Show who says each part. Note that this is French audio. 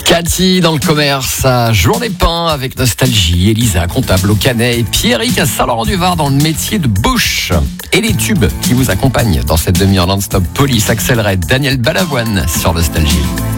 Speaker 1: Cathy dans le commerce à Journée Pain avec Nostalgie, Elisa comptable au Canet et Pierrick à Saint-Laurent-du-Var dans le métier de bouche. Et les tubes qui vous accompagnent dans cette demi-heure non-stop. Police, Axel Red, Daniel Balavoine sur Nostalgie.